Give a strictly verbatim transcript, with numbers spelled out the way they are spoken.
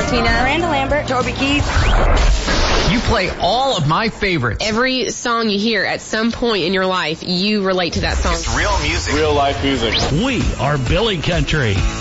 Tina, Miranda Lambert, Toby Keith. You play all of my favorites. Every song you hear at some point in your life, you relate to that song. It's real music. Real life music. We are Billy Country.